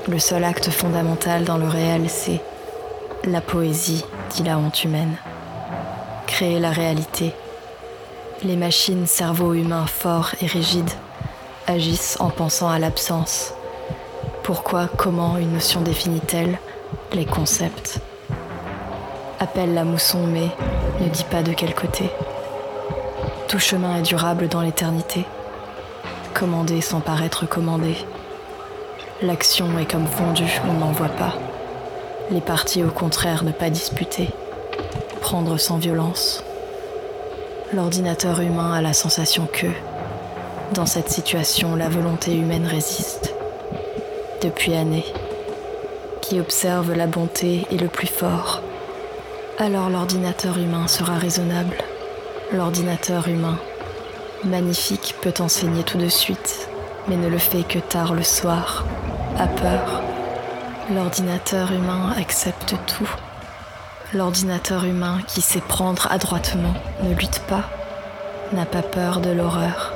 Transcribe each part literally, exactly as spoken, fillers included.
Le seul acte fondamental dans le réel, c'est la poésie, dit la honte humaine. Créer la réalité. Les machines, cerveau humain fort et rigide, agissent en pensant à l'absence. Pourquoi, comment une notion définit-elle les concepts? Appelle la mousson, mais ne dis pas de quel côté. Tout chemin est durable dans l'éternité. Commander sans paraître commandé. L'action est comme fondue, on n'en voit pas. Les parties au contraire ne pas disputer. Prendre sans violence. L'ordinateur humain a la sensation que, dans cette situation, la volonté humaine résiste. Depuis années, qui observe la bonté et le plus fort, alors l'ordinateur humain sera raisonnable. L'ordinateur humain, magnifique, peut enseigner tout de suite, mais ne le fait que tard le soir, à peur. L'ordinateur humain accepte tout. L'ordinateur humain qui sait prendre adroitement ne lutte pas, n'a pas peur de l'horreur.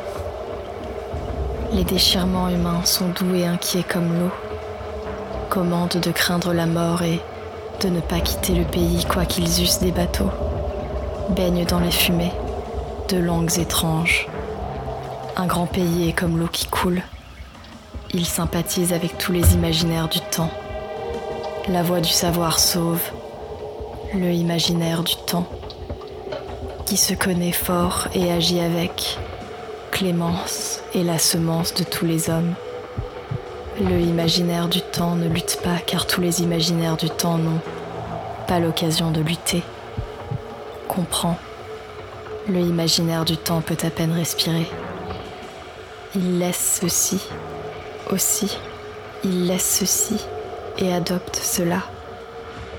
Les déchirements humains sont doux et inquiets comme l'eau, commandent de craindre la mort et de ne pas quitter le pays quoi qu'ils eussent des bateaux, baignent dans les fumées, de langues étranges. Un grand pays est comme l'eau qui coule, il sympathise avec tous les imaginaires du temps. La voix du savoir sauve le imaginaire du temps, qui se connaît fort et agit avec clémence et la semence de tous les hommes. Le imaginaire du temps ne lutte pas, car tous les imaginaires du temps n'ont pas l'occasion de lutter. Comprends, le imaginaire du temps peut à peine respirer. Il laisse ceci, aussi, il laisse ceci et adopte cela.